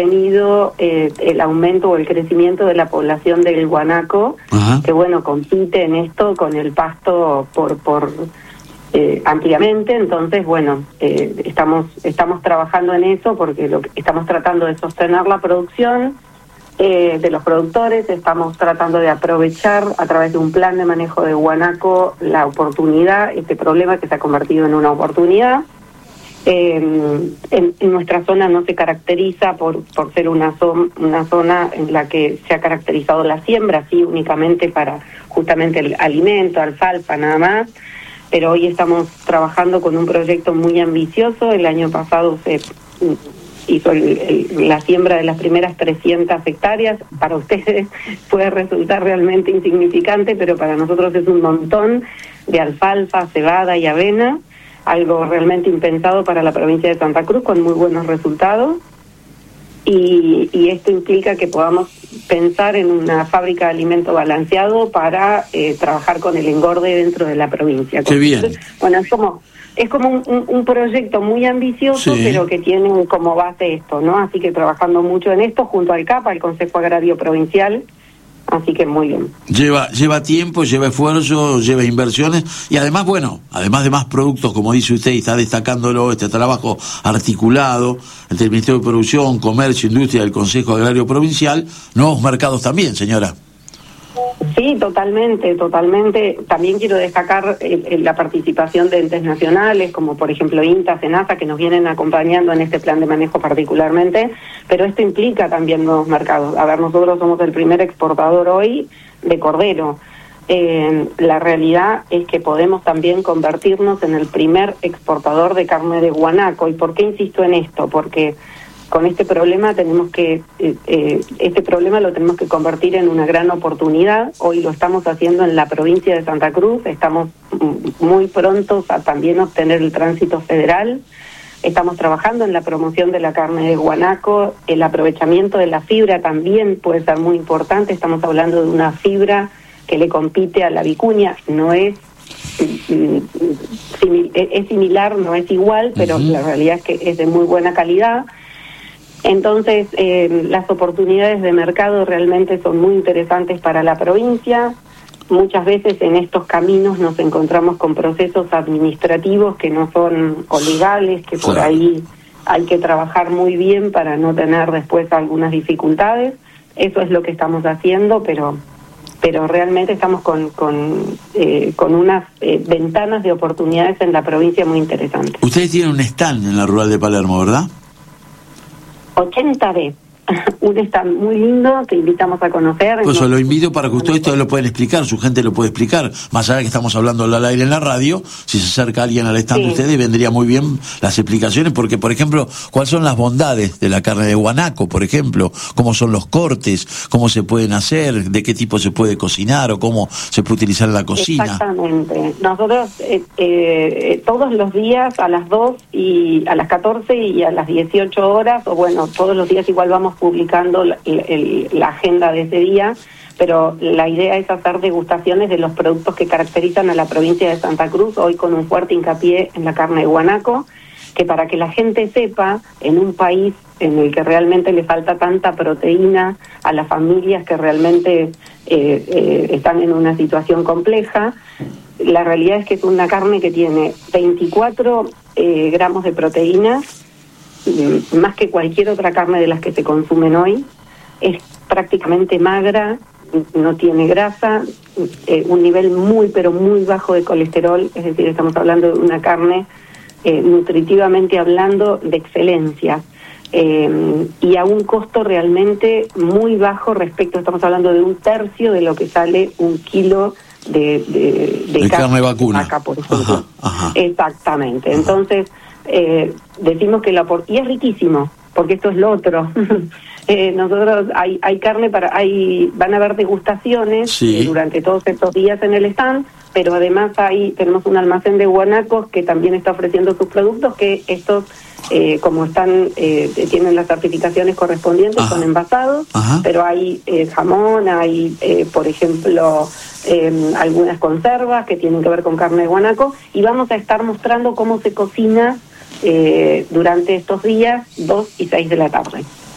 tenido el aumento o el crecimiento de la población del guanaco, que bueno, compite en esto con el pasto por ampliamente. Entonces bueno, estamos trabajando en eso porque estamos tratando de sostener la producción de los productores, estamos tratando de aprovechar a través de un plan de manejo de guanaco la oportunidad, este problema que se ha convertido en una oportunidad. En nuestra zona no se caracteriza por ser una zona en la que se ha caracterizado la siembra, sí, únicamente para justamente el alimento, alfalfa, nada más. Pero hoy estamos trabajando con un proyecto muy ambicioso. El año pasado se hizo la siembra de las primeras 300 hectáreas. Para ustedes puede resultar realmente insignificante, pero para nosotros es un montón de alfalfa, cebada y avena, algo realmente impensado para la provincia de Santa Cruz, con muy buenos resultados. Y esto implica que podamos pensar en una fábrica de alimento balanceado para trabajar con el engorde dentro de la provincia. ¡Qué bien! Bueno, es como un proyecto muy ambicioso, sí, pero que tiene como base esto, ¿no? Así que trabajando mucho en esto junto al CAPA, el Consejo Agrario Provincial. Así que muy bien. Lleva tiempo, lleva esfuerzo, lleva inversiones y además, bueno, además de más productos, como dice usted, y está destacándolo, este trabajo articulado entre el Ministerio de Producción, Comercio, Industria y el Consejo Agrario Provincial, nuevos mercados también, señora. Sí, totalmente. También quiero destacar la participación de entes nacionales, como por ejemplo INTA, SENASA, que nos vienen acompañando en este plan de manejo particularmente, pero esto implica también nuevos mercados. A ver, nosotros somos el primer exportador hoy de cordero. La realidad es que podemos también convertirnos en el primer exportador de carne de guanaco. ¿Y por qué insisto en esto? Porque con este problema este problema lo tenemos que convertir en una gran oportunidad. Hoy lo estamos haciendo en la provincia de Santa Cruz, estamos muy prontos a también obtener el tránsito federal. Estamos trabajando en la promoción de la carne de guanaco, el aprovechamiento de la fibra también puede ser muy importante. Estamos hablando de una fibra que le compite a la vicuña, no es similar, no es igual, pero la realidad es que es de muy buena calidad. Entonces, las oportunidades de mercado realmente son muy interesantes para la provincia. Muchas veces en estos caminos nos encontramos con procesos administrativos que no son o legales, que por ahí hay que trabajar muy bien para no tener después algunas dificultades. Eso es lo que estamos haciendo, pero realmente estamos con unas ventanas de oportunidades en la provincia muy interesantes. Ustedes tienen un stand en la Rural de Palermo, ¿verdad? 80B, un stand muy lindo, te invitamos a conocer. Pues lo invito para que ustedes lo pueden explicar, su gente lo puede explicar, más allá de que estamos hablando al aire en la radio, si se acerca alguien al stand de ustedes vendría muy bien las explicaciones, porque por ejemplo, ¿cuáles son las bondades de la carne de guanaco, por ejemplo? ¿Cómo son los cortes? ¿Cómo se pueden hacer? ¿De qué tipo se puede cocinar o cómo se puede utilizar en la cocina? Exactamente. Nosotros todos los días a las 2 y a las 14 y a las 18 horas, o bueno, todos los días igual vamos publicando la agenda de ese día, pero la idea es hacer degustaciones de los productos que caracterizan a la provincia de Santa Cruz, hoy con un fuerte hincapié en la carne de guanaco, que para que la gente sepa, en un país en el que realmente le falta tanta proteína a las familias que realmente están en una situación compleja, la realidad es que es una carne que tiene 24 gramos de proteína, más que cualquier otra carne de las que se consumen hoy. Es prácticamente magra, no tiene grasa, un nivel muy pero muy bajo de colesterol, es decir, estamos hablando de una carne nutritivamente hablando de excelencia, y a un costo realmente muy bajo respecto, estamos hablando de un tercio de lo que sale un kilo de carne vacuna, vaca, por ejemplo. Exactamente. Entonces decimos que y es riquísimo, porque esto es lo otro. Nosotros hay carne van a haber degustaciones durante todos estos días en el stand, pero además tenemos un almacén de guanacos que también está ofreciendo sus productos, que estos como tienen las certificaciones correspondientes, son envasados, pero hay jamón, hay por ejemplo algunas conservas que tienen que ver con carne de guanaco, y vamos a estar mostrando cómo se cocina durante estos días 2 y 6 de la tarde.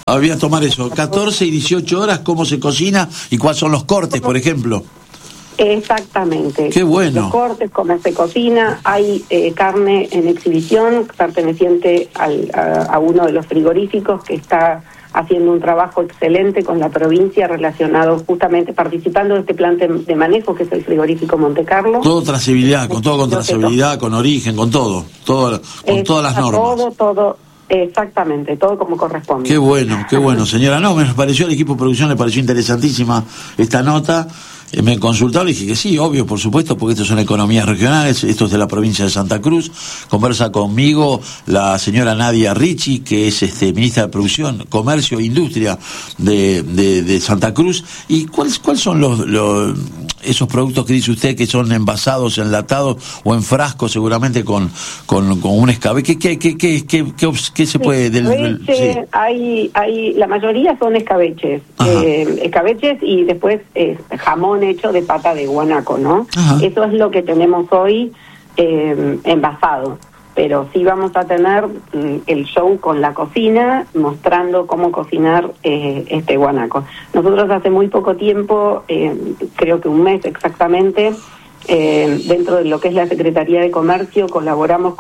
Voy a tomar eso, 14 y 18 horas, ¿cómo se cocina y cuáles son los cortes, por ejemplo? Exactamente. Qué bueno. Los cortes, cómo se cocina. Hay carne en exhibición perteneciente a uno de los frigoríficos que está haciendo un trabajo excelente con la provincia relacionado justamente, participando de este plan de manejo que es el frigorífico Monte Carlo. Todo trazabilidad, con trazabilidad, con origen, con todo con todas las normas. Todo. Exactamente, todo como corresponde. Qué bueno, señora. No, me pareció, el equipo de producción le pareció interesantísima esta nota. Me consultaron y dije que sí, obvio, por supuesto, porque esto son economías regionales, esto es de la provincia de Santa Cruz. Conversa conmigo la señora Nadia Ricci, que es ministra de Producción, Comercio e Industria de Santa Cruz. ¿Y cuáles son esos productos que dice usted que son envasados, enlatados o en frascos, seguramente con un escabeche? ¿Qué se puede...? Sí. Hay la mayoría son escabeches. Escabeches y después jamón hecho de pata de guanaco, ¿no? Ajá. Eso es lo que tenemos hoy envasado. Pero sí vamos a tener el show con la cocina, mostrando cómo cocinar este guanaco. Nosotros hace muy poco tiempo, creo que un mes exactamente, dentro de lo que es la Secretaría de Comercio, colaboramos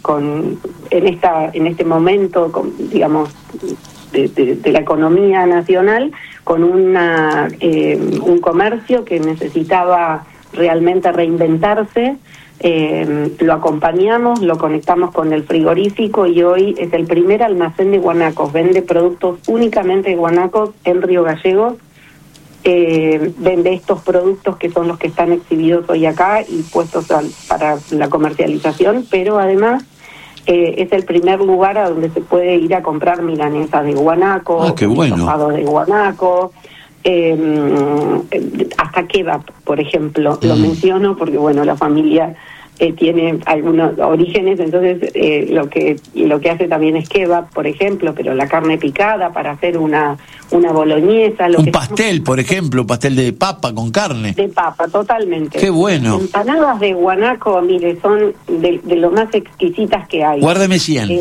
en este momento, digamos, de la economía nacional, con un comercio que necesitaba realmente reinventarse. Lo acompañamos, lo conectamos con el frigorífico y hoy es el primer almacén de guanacos. Vende productos únicamente de guanacos en Río Gallegos. Vende estos productos que son los que están exhibidos hoy acá y puestos para la comercialización, pero además es el primer lugar a donde se puede ir a comprar milanesa de guanaco, estofado de guanaco, hasta kebab, por ejemplo. Lo menciono porque, bueno, la familia tiene algunos orígenes, entonces lo que hace también es kebab, por ejemplo, pero la carne picada para hacer una boloñesa. Un pastel, por ejemplo, pastel de papa con carne. De papa, totalmente. Qué bueno. Empanadas de guanaco, mire, son de lo más exquisitas que hay. Guárdeme 100.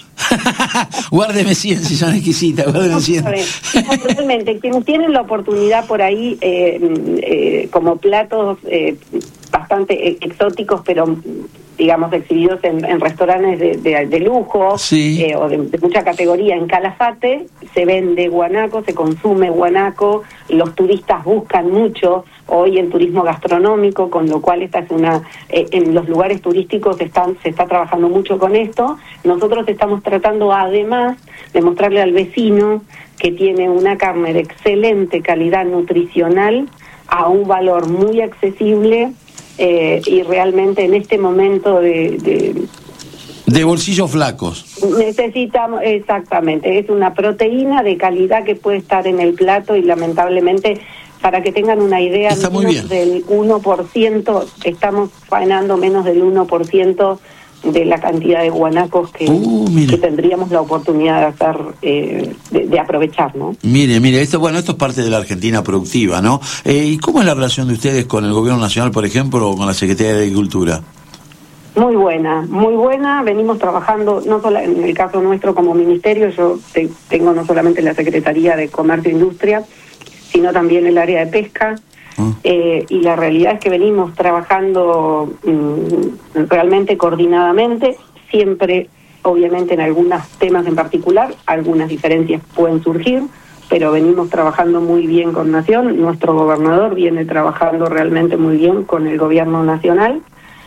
Guárdeme 100 si son exquisitas, guárdeme 100. Realmente, quienes tienen la oportunidad por ahí, como platos bastante exóticos, pero digamos exhibidos en restaurantes de lujo, sí, o de mucha categoría. En Calafate se vende guanaco, se consume guanaco, los turistas buscan mucho hoy el turismo gastronómico, con lo cual esta es en los lugares turísticos se está trabajando mucho con esto. Nosotros estamos tratando además de mostrarle al vecino que tiene una carne de excelente calidad nutricional a un valor muy accesible. Y realmente en este momento de bolsillos flacos necesitamos, exactamente, es una proteína de calidad que puede estar en el plato y lamentablemente, para que tengan una idea, menos del 1%, estamos faenando menos del 1% de la cantidad de guanacos que tendríamos la oportunidad de hacer, de aprovechar, ¿no? Mire, esto es parte de la Argentina productiva, ¿no? ¿Y cómo es la relación de ustedes con el Gobierno Nacional, por ejemplo, o con la Secretaría de Agricultura? Muy buena. Venimos trabajando, no solo en el caso nuestro como ministerio, yo tengo no solamente la Secretaría de Comercio e Industria, sino también el área de pesca. Y la realidad es que venimos trabajando realmente coordinadamente, siempre obviamente en algunos temas en particular, algunas diferencias pueden surgir, pero venimos trabajando muy bien con Nación. Nuestro gobernador viene trabajando realmente muy bien con el gobierno nacional.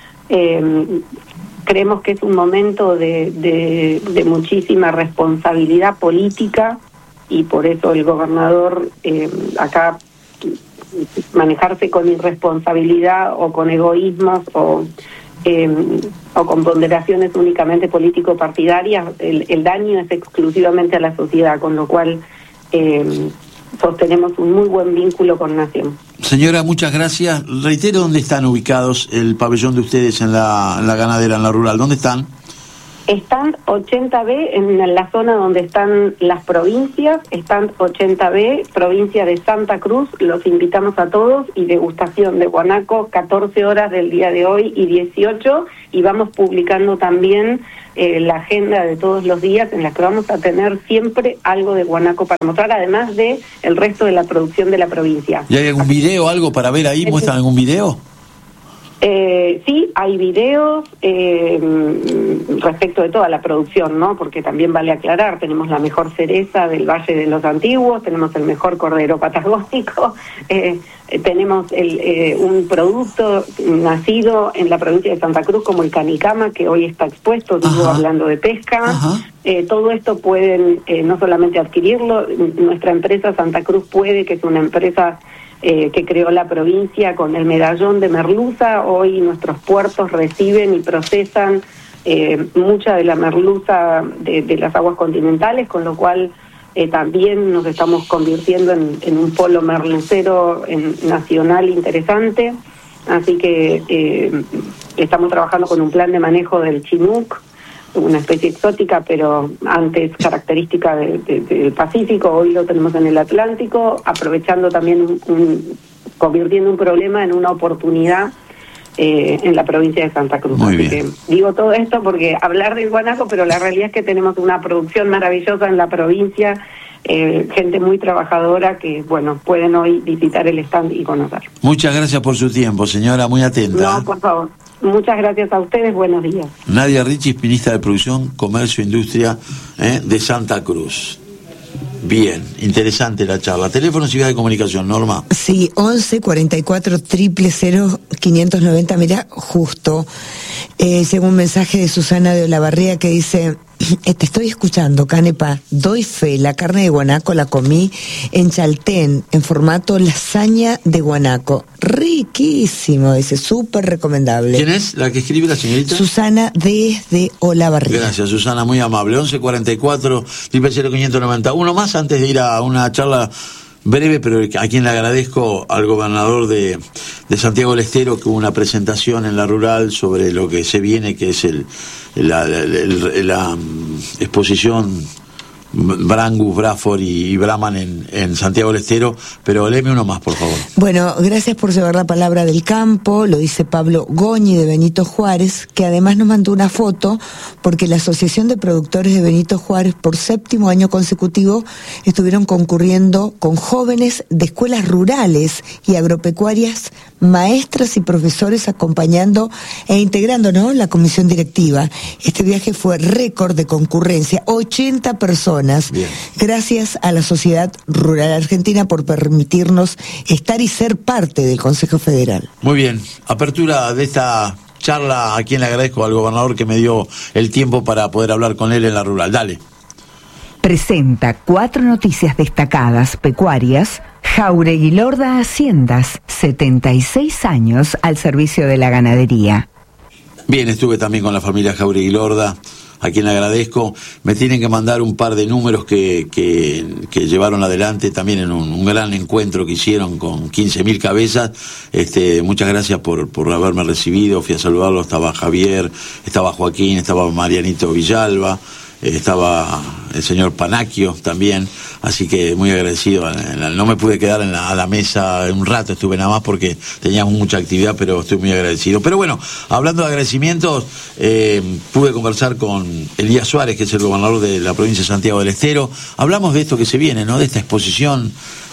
Creemos que es un momento de muchísima responsabilidad política y por eso el gobernador acá manejarse con irresponsabilidad o con egoísmos o con ponderaciones únicamente político-partidarias, el daño es exclusivamente a la sociedad, con lo cual sostenemos un muy buen vínculo con Nación. Señora, muchas gracias. Reitero, ¿dónde están ubicados el pabellón de ustedes en la ganadera, en la rural? ¿Dónde están? Stand 80B en la zona donde están las provincias, Stand 80B, provincia de Santa Cruz, los invitamos a todos, y degustación de guanaco, 14 horas del día de hoy y 18, y vamos publicando también la agenda de todos los días en la que vamos a tener siempre algo de guanaco para mostrar, además de el resto de la producción de la provincia. ¿Y hay algún video, algo para ver ahí? ¿Muestran algún video? Sí, hay videos respecto de toda la producción, ¿no? Porque también vale aclarar, tenemos la mejor cereza del Valle de los Antiguos, tenemos el mejor cordero patagónico, tenemos un producto nacido en la provincia de Santa Cruz como el canicama, que hoy está expuesto, digo, hablando de pesca. Todo esto pueden no solamente adquirirlo, nuestra empresa Santa Cruz Puede, que es una empresa que creó la provincia con el medallón de merluza. Hoy nuestros puertos reciben y procesan mucha de la merluza de las aguas continentales, con lo cual también nos estamos convirtiendo en un polo merlucero nacional interesante. Así que estamos trabajando con un plan de manejo del chinook, una especie exótica, pero antes característica del Pacífico. Hoy lo tenemos en el Atlántico, aprovechando también convirtiendo un problema en una oportunidad en la provincia de Santa Cruz. Muy bien. Así que digo todo esto porque hablar del guanaco, pero la realidad es que tenemos una producción maravillosa en la provincia, gente muy trabajadora que, bueno, pueden hoy visitar el stand y conocer. Muchas gracias por su tiempo, señora, muy atenta. No, por favor. Muchas gracias a ustedes, buenos días. Nadia Richis, ministra de Producción, Comercio e Industria de Santa Cruz. Bien, interesante la charla. Teléfono y vía de comunicación, Norma. Sí, 11 44 000 590. Mira, justo llegó un mensaje de Susana de Olavarría que dice: te estoy escuchando, Canepa, doy fe, la carne de guanaco la comí en Chaltén, en formato lasaña de guanaco. Riquísimo, dice, súper recomendable. ¿Quién es la que escribe la señorita? Susana desde Olavarría. Gracias, Susana, muy amable. 11 44 590. Uno más antes de ir a una charla breve, pero a quien le agradezco, al gobernador de Santiago del Estero, que hubo una presentación en la rural sobre lo que se viene, que es la exposición Brangus, Braford y Brahman en Santiago del Estero, pero léeme uno más, por favor. Bueno, gracias por llevar la palabra del campo, lo dice Pablo Goñi de Benito Juárez, que además nos mandó una foto, porque la Asociación de Productores de Benito Juárez, por 7º año consecutivo, estuvieron concurriendo con jóvenes de escuelas rurales y agropecuarias, maestras y profesores acompañando e integrando, ¿no?, la comisión directiva. Este viaje fue récord de concurrencia, 80 personas. Bien. Gracias a la Sociedad Rural Argentina por permitirnos estar y ser parte del Consejo Federal. Muy bien, apertura de esta charla, a quien le agradezco, al gobernador que me dio el tiempo para poder hablar con él en la rural. Dale. Presenta 4 noticias destacadas pecuarias. Jáuregui Lorda Haciendas, 76 años al servicio de la ganadería. Bien, estuve también con la familia Jáuregui Lorda, a quien le agradezco. Me tienen que mandar un par de números que llevaron adelante también en un gran encuentro que hicieron con 15.000 cabezas. Muchas gracias por haberme recibido. Fui a saludarlo, estaba Javier, estaba Joaquín, estaba Marianito Villalba, estaba el señor Panacchio también, así que muy agradecido. No me pude quedar a la mesa un rato, estuve nada más porque teníamos mucha actividad, pero estoy muy agradecido. Pero bueno, hablando de agradecimientos, pude conversar con Elías Suárez, que es el gobernador de la provincia de Santiago del Estero. Hablamos de esto que se viene, ¿no?, de esta exposición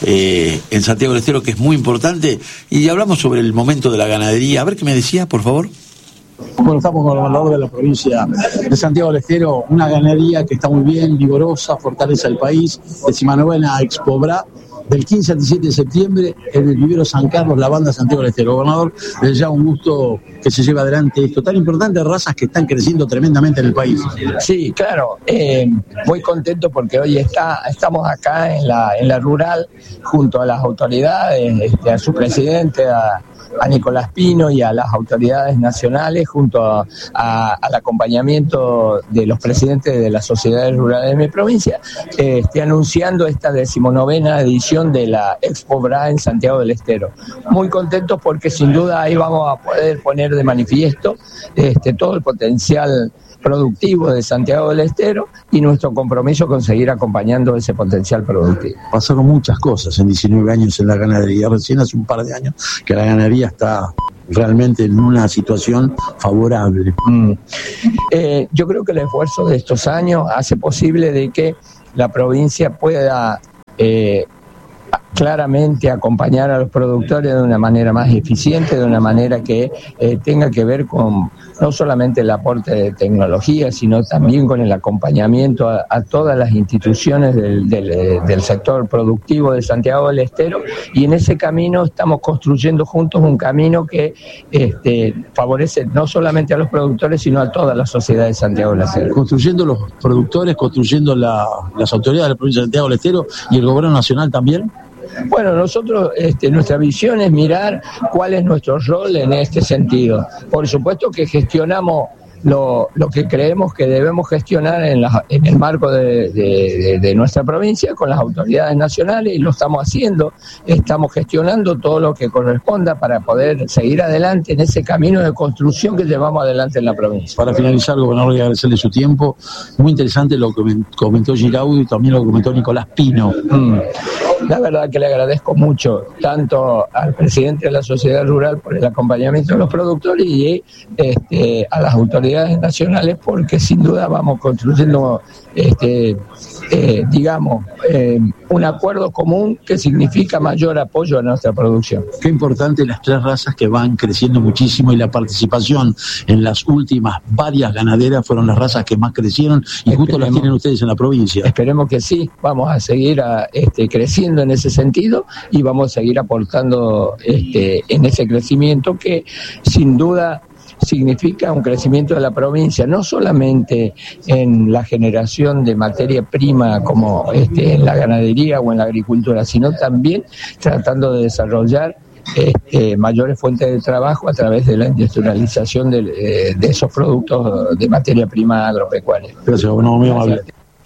en Santiago del Estero, que es muy importante, y hablamos sobre el momento de la ganadería. A ver qué me decía, por favor. Bueno, estamos con el gobernador de la provincia de Santiago del Estero, una ganadería que está muy bien, vigorosa, fortaleza el país, 19ª Expobra, del 15 al 17 de septiembre en el vivero San Carlos, la banda Santiago del Estero. Gobernador, les da un gusto que se lleve adelante esto tan importante, razas que están creciendo tremendamente en el país. Sí, claro, muy contento porque hoy estamos acá en la rural junto a las autoridades, a su presidente, a Nicolás Pino y a las autoridades nacionales, junto al acompañamiento de los presidentes de las sociedades rurales de mi provincia, anunciando esta 19ª edición de la Expo Bra en Santiago del Estero. Muy contentos porque sin duda ahí vamos a poder poner de manifiesto todo el potencial productivo de Santiago del Estero y nuestro compromiso con seguir acompañando ese potencial productivo. Pasaron muchas cosas en 19 años en la ganadería. Recién hace un par de años que la ganadería está realmente en una situación favorable. Yo creo que el esfuerzo de estos años hace posible de que la provincia pueda claramente acompañar a los productores de una manera más eficiente, de una manera que tenga que ver con no solamente el aporte de tecnología, sino también con el acompañamiento a todas las instituciones del sector productivo de Santiago del Estero, y en ese camino estamos construyendo juntos un camino que favorece no solamente a los productores, sino a toda la sociedad de Santiago del Estero. Construyendo los productores, construyendo las autoridades de la provincia de Santiago del Estero y el gobierno nacional también. Bueno, nosotros, nuestra visión es mirar cuál es nuestro rol en este sentido. Por supuesto que gestionamos lo que creemos que debemos gestionar en el marco de nuestra provincia con las autoridades nacionales, y lo estamos haciendo. Estamos gestionando todo lo que corresponda para poder seguir adelante en ese camino de construcción que llevamos adelante en la provincia. Para finalizar, gobernador, y agradecerle su tiempo. Muy interesante lo que comentó Giraud y también lo que comentó Nicolás Pino. La verdad que le agradezco mucho tanto al presidente de la sociedad rural por el acompañamiento de los productores y a las autoridades nacionales, porque sin duda vamos construyendo un acuerdo común que significa mayor apoyo a nuestra producción. Qué importante las 3 razas que van creciendo muchísimo, y la participación en las últimas varias ganaderas fueron las razas que más crecieron, y justo las tienen ustedes en la provincia. Esperemos que sí, vamos a seguir creciendo en ese sentido y vamos a seguir aportando en ese crecimiento que sin duda significa un crecimiento de la provincia, no solamente en la generación de materia prima como en la ganadería o en la agricultura, sino también tratando de desarrollar mayores fuentes de trabajo a través de la industrialización de esos productos de materia prima agropecuaria. Gracias, muy amable.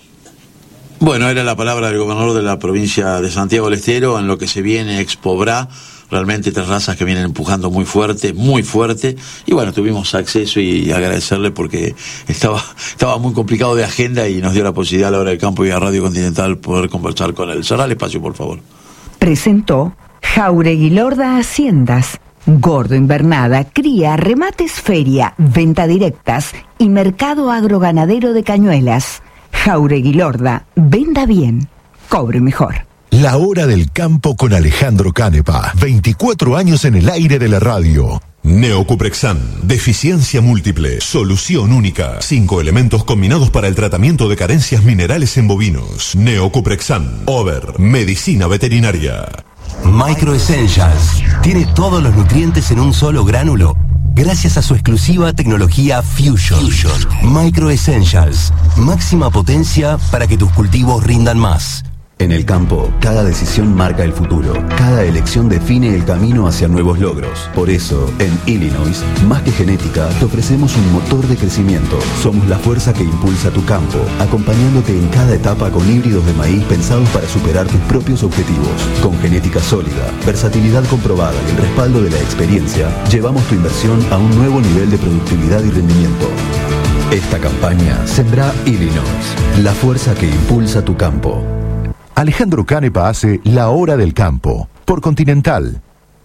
Bueno, era la palabra del gobernador de la provincia de Santiago del Estero en lo que se viene Expobrá. Realmente 3 razas que vienen empujando muy fuerte, y bueno, tuvimos acceso y agradecerle porque estaba muy complicado de agenda y nos dio la posibilidad a la hora del campo y a Radio Continental poder conversar con él. Cerrá el espacio, por favor. Presentó Jauregui Lorda Haciendas, Gordo Invernada, cría, remates, feria, venta directas y mercado agroganadero de Cañuelas. Jauregui Lorda, venda bien, cobre mejor. La hora del campo con Alejandro Canepa. 24 años en el aire de la radio. Neocuprexan, deficiencia múltiple, solución única. 5 elementos combinados para el tratamiento de carencias minerales en bovinos. Neocuprexan, Over, medicina veterinaria. Micro Essentials tiene todos los nutrientes en un solo gránulo, gracias a su exclusiva tecnología Fusion. Micro Essentials, máxima potencia para que tus cultivos rindan más. En el campo, cada decisión marca el futuro. Cada elección define el camino hacia nuevos logros. Por eso, en Illinois, más que genética, te ofrecemos un motor de crecimiento. Somos la fuerza que impulsa tu campo, acompañándote en cada etapa con híbridos de maíz pensados para superar tus propios objetivos. Con genética sólida, versatilidad comprobada y el respaldo de la experiencia, llevamos tu inversión a un nuevo nivel de productividad y rendimiento. Esta campaña Sembrá Illinois, la fuerza que impulsa tu campo. Alejandro Canepa hace La Hora del Campo, por Continental.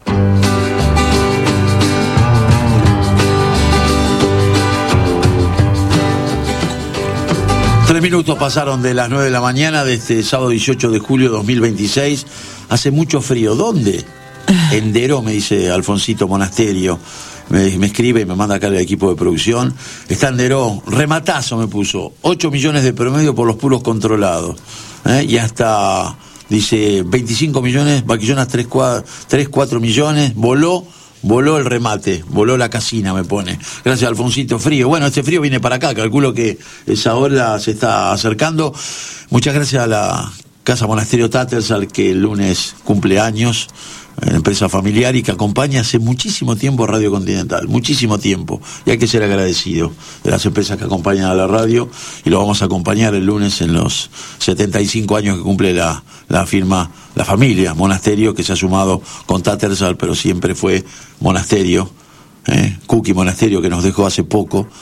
Tres minutos pasaron de las 9 de la mañana de este sábado 18 de julio de 2026. Hace mucho frío. ¿Dónde? En Deró, me dice Alfonsito Monasterio. Me escribe y me manda acá el equipo de producción. Está en Deró. Rematazo me puso. 8 millones de promedio por los puros controlados. Y hasta, dice, 25 millones, vaquillonas 3, 4 millones, voló el remate, voló la casina, me pone. Gracias, Alfonsito. Frío. Bueno, este frío viene para acá, calculo que esa ola se está acercando. Muchas gracias a la Casa Monasterio Tattersall, que el lunes cumple años, empresa familiar y que acompaña hace muchísimo tiempo a Radio Continental, muchísimo tiempo, y hay que ser agradecido de las empresas que acompañan a la radio, y lo vamos a acompañar el lunes en los 75 años que cumple la firma, la familia Monasterio, que se ha sumado con Tattersall, pero siempre fue Monasterio, Cookie Monasterio, que nos dejó hace poco,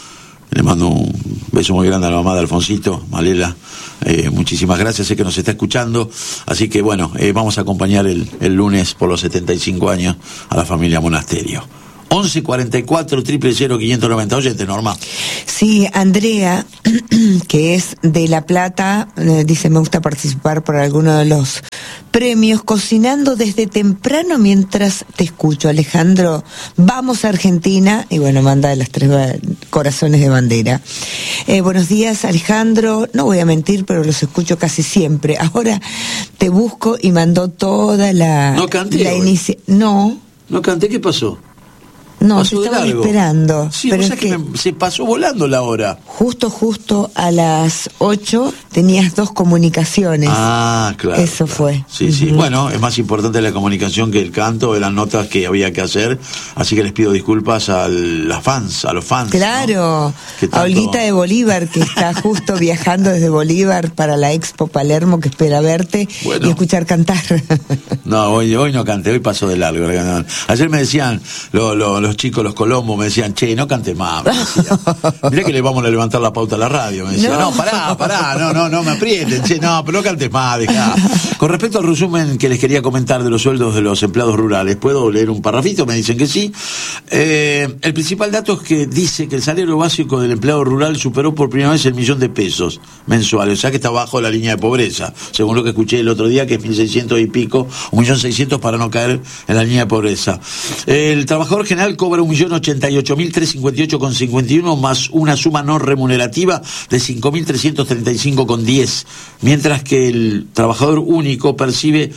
Le mando un beso muy grande a la mamá de Alfonsito, Malela. Muchísimas gracias, sé que nos está escuchando. Así que bueno, vamos a acompañar el lunes por los 75 años a la familia Monasterio. 11 44 000 590. Oyente, Norma. Sí, Andrea, que es de La Plata, dice: me gusta participar por alguno de los premios, cocinando desde temprano mientras te escucho. Alejandro, vamos a Argentina. Y bueno, manda las 3 corazones de bandera. Buenos días, Alejandro. No voy a mentir, pero los escucho casi siempre. Ahora te busco, y mandó toda la... ¿No canté No. ¿No canté? ¿Qué pasó? No, te estaba esperando. Sí, pero es que se pasó volando la hora. Justo a las 8 tenías 2 comunicaciones. Ah, claro. Eso claro. fue. Sí, sí. Bueno, es más importante la comunicación que el canto, eran notas que había que hacer, así que les pido disculpas a los fans. Claro, ¿no? A Olguita de Bolívar, que está justo viajando desde Bolívar para la Expo Palermo, que espera verte y escuchar cantar. No, hoy no canté, hoy pasó de largo. Ayer me decían los chicos, los colombos, me decían: che, no cantes más, me decían. Mirá que le vamos a levantar la pauta a la radio. Me decían: no, pará, no me aprieten, che, no, pero no cantes más, dejá. Con respecto al resumen que les quería comentar de los sueldos de los empleados rurales, ¿puedo leer un parrafito? Me dicen que sí. El principal dato es que dice que el salario básico del empleado rural superó por primera vez el $1.000.000 mensuales, o sea que está bajo la línea de pobreza, según lo que escuché el otro día, que es 1.600 y pico, 1.600.000 para no caer en la línea de pobreza. El trabajador general cobra 1.088.358,51 más una suma no remunerativa de 5.335,10, mientras que el trabajador único percibe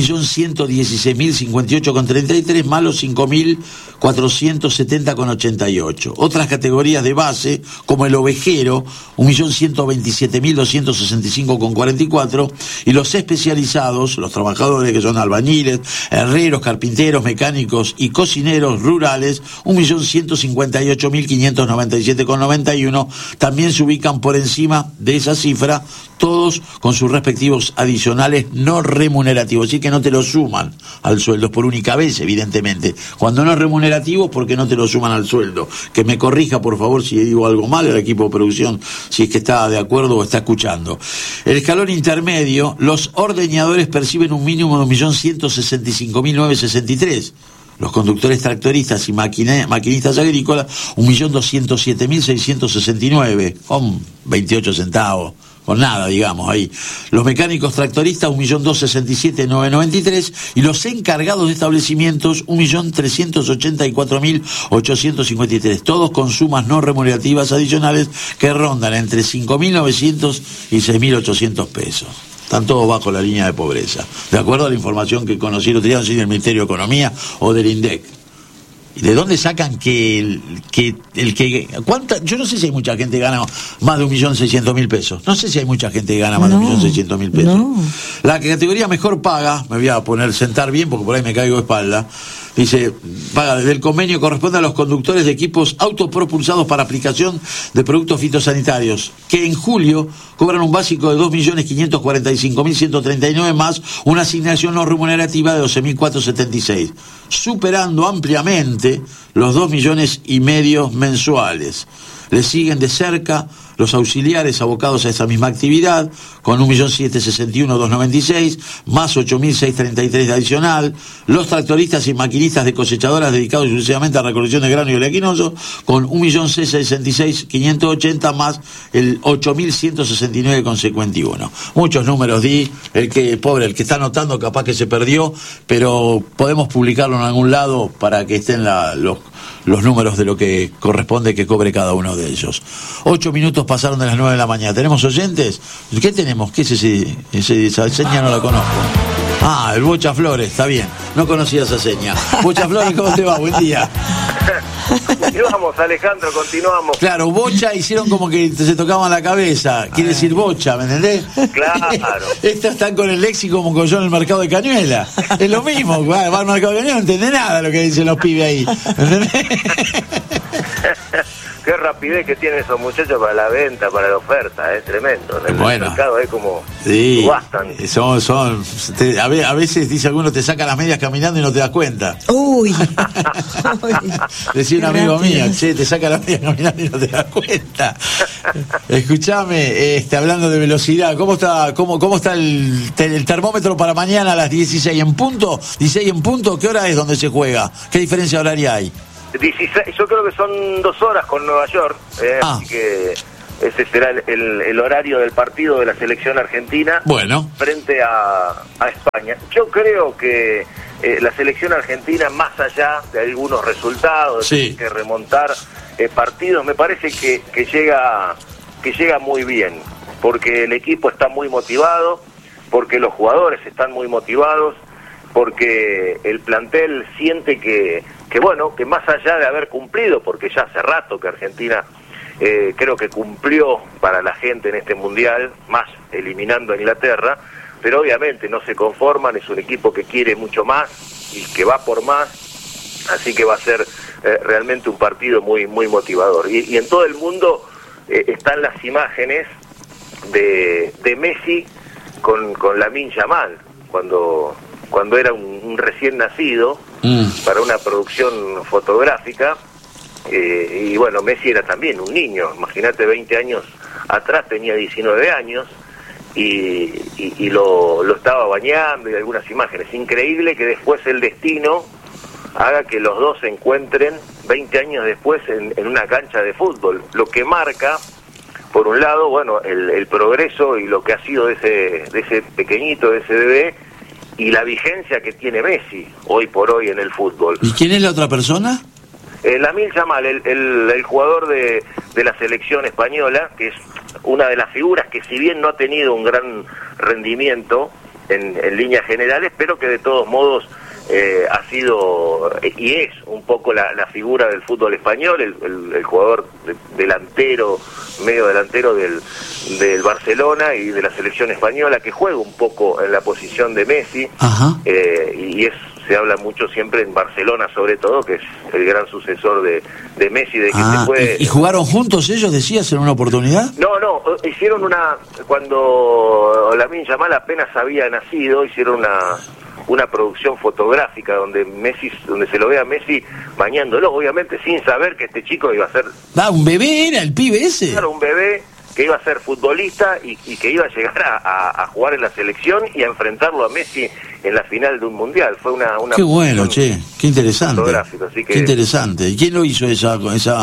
1.116.058,33 más los 5.470,88. Otras categorías de base, como el ovejero, 1.127.265,44, y los especializados, los trabajadores que son albañiles, herreros, carpinteros, mecánicos y cocineros rurales, 1.158.597,91, también se ubican por encima de esa cifra, todos con sus respectivos adicionales no remunerativos, así que no te lo suman al sueldo, es por única vez, evidentemente. Cuando no es remunerativo, porque no te lo suman al sueldo. Que me corrija, por favor, si digo algo mal el equipo de producción, si es que está de acuerdo o está escuchando. El escalón intermedio, los ordeñadores perciben un mínimo de 1.165.963. Los conductores tractoristas y maquinistas agrícolas, 1.207.669, con 28 centavos, con nada, digamos, ahí. Los mecánicos tractoristas, 1.267.993, y los encargados de establecimientos, 1.384.853, todos con sumas no remunerativas adicionales que rondan entre 5.900 y 6.800 pesos. Están todos bajo la línea de pobreza, de acuerdo a la información que conocí el otro día, no sé si del Ministerio de Economía o del INDEC. ¿Y de dónde sacan yo no sé si hay mucha gente que gana más de 1.600.000 pesos. No sé si hay mucha gente que gana más de 1.600.000 pesos. No. La categoría mejor paga, me voy a sentar bien porque por ahí me caigo de espalda. Dice, paga desde el convenio, corresponde a los conductores de equipos autopropulsados para aplicación de productos fitosanitarios, que en julio cobran un básico de 2.545.139 más una asignación no remunerativa de 12.476, superando ampliamente los 2,5 millones mensuales. Le siguen de cerca los auxiliares abocados a esa misma actividad, con 1.761.296, más 8.633 de adicional, los tractoristas y maquinistas de cosechadoras dedicados exclusivamente a recolección de grano y oleaginoso, con 1.666.580, más el 8.169,51. Muchos números di, el que está anotando capaz que se perdió, pero podemos publicarlo en algún lado para que estén los números de lo que corresponde que cobre cada uno de ellos. 8 minutos pasaron de las 9 de la mañana. ¿Tenemos oyentes? ¿Qué tenemos? ¿Qué es esa seña? No la conozco. Ah, el Bocha Flores, está bien. No conocía esa seña. Bocha Flores, ¿cómo te va? Buen día. Continuamos, Alejandro, continuamos. Claro, bocha hicieron como que se tocaban la cabeza. Quiere decir bocha, ¿me entendés? Claro. Estos están con el léxico como yo en el mercado de Cañuela. Es lo mismo, va al mercado de Cañuela, no entiende nada lo que dicen los pibes ahí. ¿Entendés? qué rapidez que tienen esos muchachos para la venta, para la oferta, es tremendo. En el mercado es como sí, bastan. A veces dice alguno te saca las medias caminando y no te das cuenta. Uy. Decía un amigo mío, che, te saca las medias caminando y no te das cuenta. Escuchame, hablando de velocidad, ¿cómo está el termómetro para mañana a las 16 en punto? 16 en punto, ¿qué hora es donde se juega? ¿Qué diferencia horaria hay? 16, yo creo que son 2 horas con Nueva York, así que ese será el horario del partido de la selección argentina frente a España. Yo creo que la selección argentina, más allá de algunos resultados, que remontar partidos, me parece que llega muy bien, porque el equipo está muy motivado, porque los jugadores están muy motivados, porque el plantel siente que más allá de haber cumplido, porque ya hace rato que Argentina creo que cumplió para la gente en este mundial, más eliminando a Inglaterra, pero obviamente no se conforman, es un equipo que quiere mucho más y que va por más, así que va a ser realmente un partido muy muy motivador. Y en todo el mundo están las imágenes de Messi con Lamine Yamal, cuando era un recién nacido, para una producción fotográfica, y bueno, Messi era también un niño, imagínate, 20 años atrás tenía 19 años, y lo estaba bañando, y algunas imágenes. Increíble que después el destino haga que los dos se encuentren 20 años después en una cancha de fútbol, lo que marca, por un lado, bueno, el progreso y lo que ha sido de ese pequeñito, de ese bebé, y la vigencia que tiene Messi hoy por hoy en el fútbol. ¿Y quién es la otra persona? Lamine Yamal, el jugador de la selección española, que es una de las figuras que, si bien no ha tenido un gran rendimiento en líneas generales, pero que de todos modos ha sido y es un poco la figura del fútbol español, el jugador delantero, medio delantero del Barcelona y de la selección española, que juega un poco en la posición de Messi. Se habla mucho siempre en Barcelona, sobre todo, que es el gran sucesor de Messi, de que se puede... ¿Y jugaron juntos ellos, decías, en una oportunidad? No, hicieron cuando Lamine Yamal apenas había nacido, hicieron una producción fotográfica donde se lo ve a Messi bañándolo, obviamente sin saber que este chico iba a ser... ¿Un bebé era el pibe ese? Claro, un bebé que iba a ser futbolista y que iba a llegar a jugar en la selección y a enfrentarlo a Messi en la final de un mundial. Fue una qué bueno, che, qué interesante. Así que... Qué interesante. ¿Y quién lo hizo esa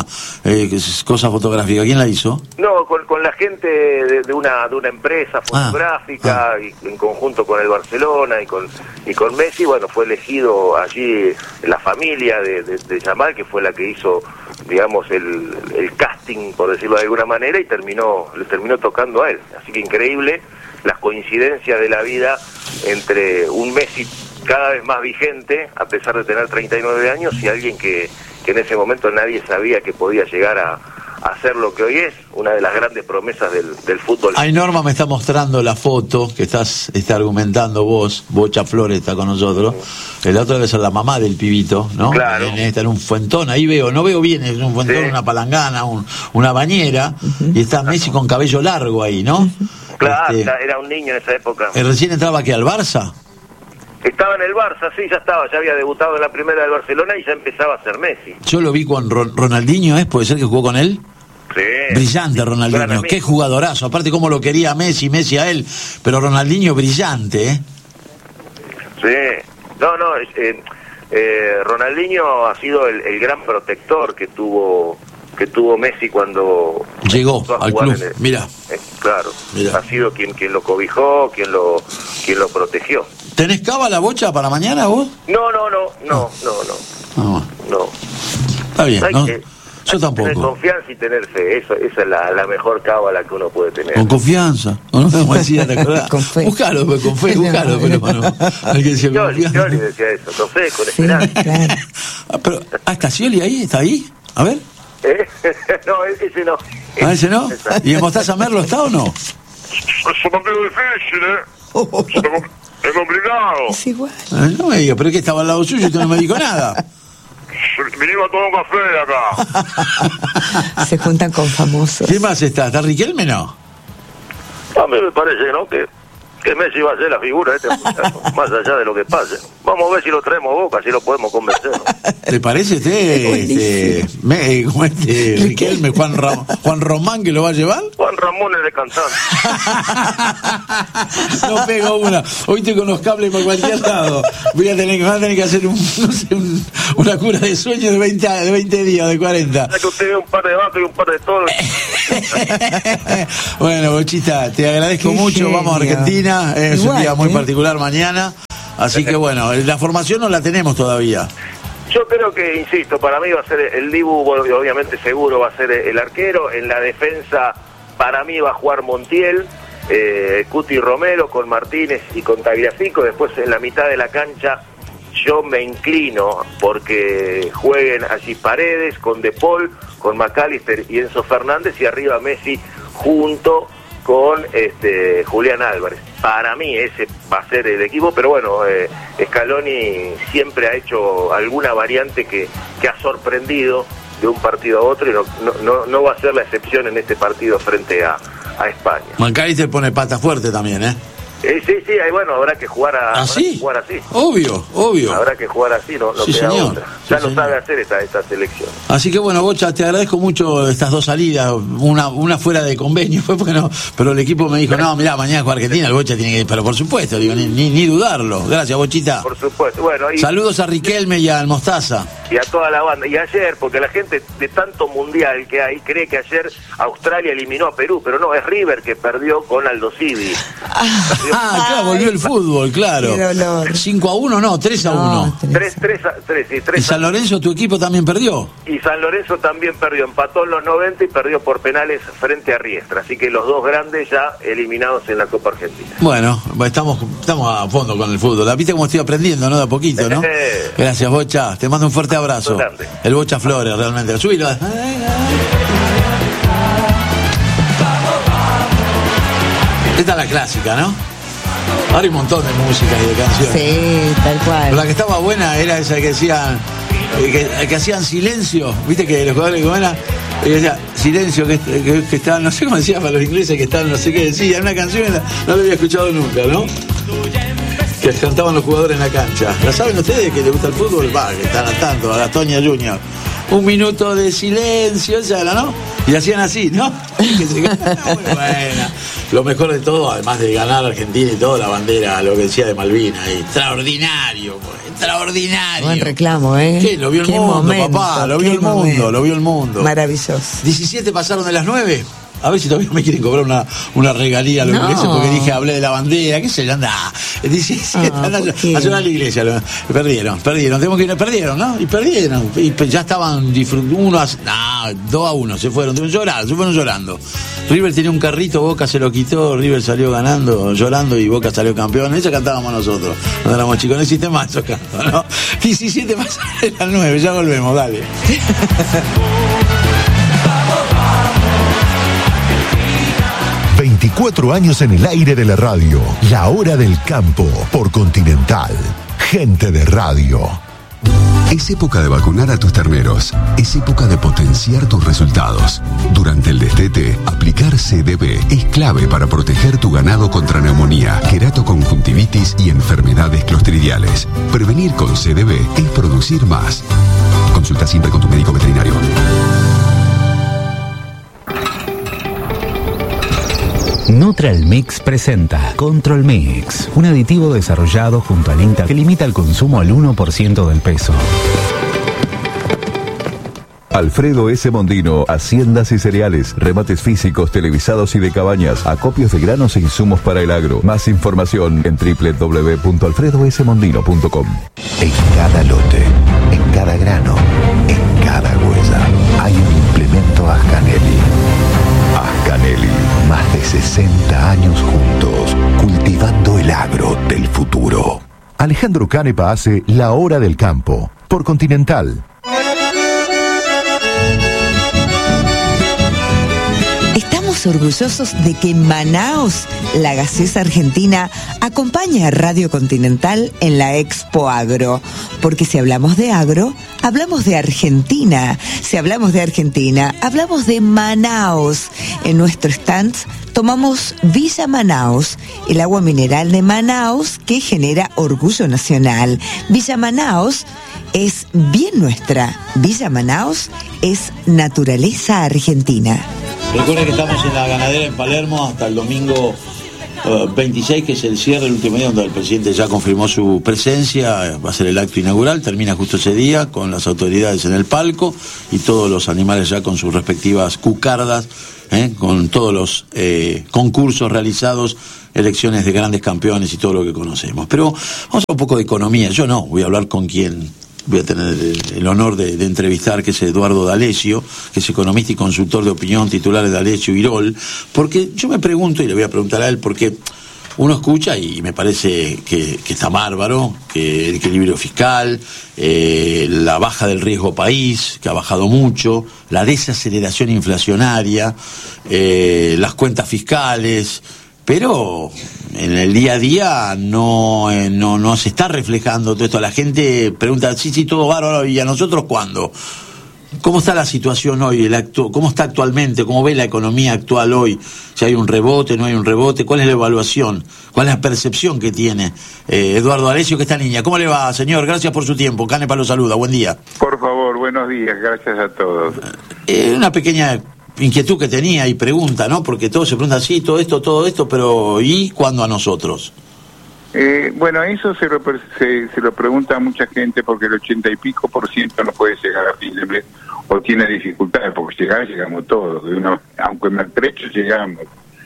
cosa fotográfica? ¿Quién la hizo? No, con la gente de una empresa fotográfica, y en conjunto con el Barcelona y con Messi. Bueno, fue elegido allí la familia de Yamal, que fue la que hizo, digamos, el casting, por decirlo de alguna manera, y le terminó tocando a él. Así que increíble las coincidencias de la vida entre un Messi cada vez más vigente, a pesar de tener 39 años, y alguien que en ese momento nadie sabía que podía llegar a hacer lo que hoy es, una de las grandes promesas del fútbol. Ay, Norma me está mostrando la foto que estás argumentando vos, Bocha Flores está con nosotros. La otra debe ser la mamá del pibito, ¿no? Claro. Está en un fuentón, ahí no veo bien, es un fuentón, una palangana, una bañera, y está Messi con cabello largo ahí, ¿no? Claro, era un niño en esa época. ¿Recién entraba aquí al Barça? Estaba en el Barça, sí, ya había debutado en la primera del Barcelona y ya empezaba a ser Messi. Yo lo vi con Ronaldinho, ¿puede ser que jugó con él? Sí. Brillante Ronaldinho, qué jugadorazo, aparte cómo lo quería Messi a él, pero Ronaldinho brillante, Sí, Ronaldinho ha sido el gran protector que tuvo Messi cuando llegó al club. Mira, claro, ha sido quien lo cobijó, quien lo protegió. ¿Tenés cava la Bocha para mañana vos? No. Está bien, yo tampoco. Tener confianza y tener fe, esa es la mejor cábala que uno puede tener. Con confianza, ¿no? Como decía, ¿te acordás? Con fe. Buscalo, con fe, buscalo, pero bueno. Hay que decir Scioli decía eso, con fe, con esperanza. Claro. Pero, ¿está Scioli ahí? ¿Está ahí? A ver. No, ese no. ¿Ese no? ¿Y en Mostaza Merlo está o no? Es un poquito difícil, Es complicado. Es igual. No me diga, pero es que estaba al lado suyo y usted no me dijo nada. vinimos a tomar un café acá. Se juntan con famosos. ¿Qué más está? ¿Está Riquelme, no? A mí me parece, ¿no? Que Messi va a ser la figura de este muchacho, más allá de lo que pase. Vamos a ver si lo traemos a Boca, si lo podemos convencer. ¿Te parece Riquelme, Juan Román, que lo va a llevar? Juan Ramón es de cantante. No pego una. Hoy estoy con los cables por cualquier lado. Voy a tener que hacer una cura de sueño de 20 días, de 40. Que usted ve un par de vatos y un par de toros. Bueno, Bochita, te agradezco mucho. Genio. Vamos a Argentina. Es un día muy particular mañana. Así que bueno, la formación no la tenemos todavía. Yo creo que, insisto, para mí va a ser el Dibu, obviamente seguro va a ser el arquero. En la defensa, para mí va a jugar Montiel, Cuti Romero con Martínez y con Tagliafico. Después en la mitad de la cancha yo me inclino porque jueguen allí Paredes con De Paul, con McAllister y Enzo Fernández, y arriba Messi junto con Julián Álvarez. Para mí ese va a ser el equipo, pero bueno, Scaloni siempre ha hecho alguna variante que ha sorprendido de un partido a otro, y no va a ser la excepción en este partido frente a España. McAllister pone pata fuerte también, ¿eh? Sí, ahí, bueno, habrá que jugar así. Obvio. Habrá que jugar así, no sí, queda señor. otra. Ya lo sabe hacer esta selección. Así que bueno, Bocha, te agradezco mucho estas dos salidas, una fuera de convenio, pero el equipo me dijo, no, mirá, mañana con Argentina, el Bocha tiene que ir, pero por supuesto, digo, ni dudarlo. Gracias, Bochita. Por supuesto. Bueno, saludos a Riquelme y al Mostaza. Y a toda la banda. Y ayer, porque la gente de tanto mundial que hay, cree que ayer Australia eliminó a Perú, pero no, es River que perdió con Aldo Civi. Claro, volvió el fútbol, claro. 5-1, no, 3-1. 3-3. ¿Y San Lorenzo, tu equipo, también perdió? Y San Lorenzo también perdió, empató en los 90 y perdió por penales frente a Riestra. Así que los dos grandes ya eliminados en la Copa Argentina. Bueno, estamos a fondo con el fútbol. La viste como estoy aprendiendo, ¿no? De a poquito, ¿no? Gracias, Bocha. Te mando un fuerte abrazo. El Bocha Flores, realmente. Subilo. Esta es la clásica, ¿no? Ahora hay un montón de músicas y de canciones. Sí, tal cual. Pero la que estaba buena era esa que decían, que hacían silencio, viste que los jugadores como era, y decía, silencio, que estaban, no sé cómo decían para los ingleses, que estaban, no sé qué decía, una canción no la había escuchado nunca, ¿no? Que cantaban los jugadores en la cancha. ¿La saben ustedes que les gusta el fútbol? Va, que están al tanto, a la Toña Junior. Un minuto de silencio, esa era, ¿no? Y hacían así, ¿no? Muy buena. Lo mejor de todo, además de ganar Argentina y todo, la bandera, lo que decía de Malvinas, extraordinario, extraordinario. Buen reclamo, ¿eh? ¿Qué? Lo vio el mundo, momento, papá, lo vio el mundo. Maravilloso. 17 pasaron de las 9. A ver si todavía me quieren cobrar una regalía a los ingleses, porque dije, hablé de la bandera, qué sé yo, anda. Dice, a llorar a la iglesia. Perdieron. Perdieron, ¿no? Y perdieron. Y ya estaban 2-1, se fueron llorando. River tenía un carrito, Boca se lo quitó, River salió ganando, llorando, y Boca salió campeón. Eso cantábamos nosotros, cuando éramos chicos. No existe más esos cantos, ¿no? 17 pasaron de las 9, ya volvemos, dale. 24 años en el aire de la radio. La hora del campo por Continental. Gente de radio. Es época de vacunar a tus terneros. Es época de potenciar tus resultados. Durante el destete, aplicar CDB es clave para proteger tu ganado contra neumonía, queratoconjuntivitis y enfermedades clostridiales. Prevenir con CDB es producir más. Consulta siempre con tu médico veterinario. Neutral Mix presenta Control Mix, un aditivo desarrollado junto al INTA que limita el consumo al 1% del peso. Alfredo S. Mondino, haciendas y cereales, remates físicos, televisados y de cabañas, acopios de granos e insumos para el agro. Más información en www.alfredosmondino.com. En cada lote, en cada grano, en cada huella, hay un implemento Ascanelli. Ascanelli, más de 60 años juntos, cultivando el agro del futuro. Alejandro Canepa hace La Hora del Campo, por Continental. estamos orgullosos de que Manaos, la gaseosa argentina, acompañe a Radio Continental en la Expo Agro. Porque si hablamos de agro, hablamos de Argentina. Si hablamos de Argentina, hablamos de Manaos. En nuestro stand tomamos Villa Manaos, el agua mineral de Manaos que genera orgullo nacional. Villa Manaos es bien nuestra. Villa Manaos es naturaleza argentina. Recuerden que estamos en la ganadera en Palermo hasta el domingo 26, que es el cierre, el último día donde el presidente ya confirmó su presencia. Va a ser el acto inaugural, termina justo ese día con las autoridades en el palco y todos los animales ya con sus respectivas cucardas, con todos los concursos realizados, elecciones de grandes campeones y todo lo que conocemos. Pero vamos a hablar un poco de economía. Yo no, voy a hablar con quien voy a tener el honor de entrevistar, que es Eduardo D'Alessio, que es economista y consultor de opinión, titular de D'Alessio Irol, porque yo me pregunto, y le voy a preguntar a él, porque uno escucha y me parece que está bárbaro, que el equilibrio fiscal, la baja del riesgo país, que ha bajado mucho, la desaceleración inflacionaria, las cuentas fiscales, pero en el día a día no se está reflejando todo esto. La gente pregunta, sí, todo bárbaro, ¿y a nosotros cuándo? ¿Cómo está la situación hoy? ¿Cómo está actualmente? ¿Cómo ve la economía actual hoy? Si hay un rebote, no hay un rebote, ¿cuál es la evaluación? ¿Cuál es la percepción que tiene Eduardo D'Alessio, que está en línea? ¿Cómo le va, señor? Gracias por su tiempo. Canepa lo saluda, buen día. Por favor, buenos días, gracias a todos. Una pequeña inquietud que tenía y pregunta, ¿no? Porque todos se preguntan, sí, todo esto, pero ¿y cuándo a nosotros? Bueno, eso se lo pregunta a mucha gente, porque el 80 y pico % no puede llegar a fin de mes o tiene dificultades, porque llegamos todos, aunque maltrecho llegamos.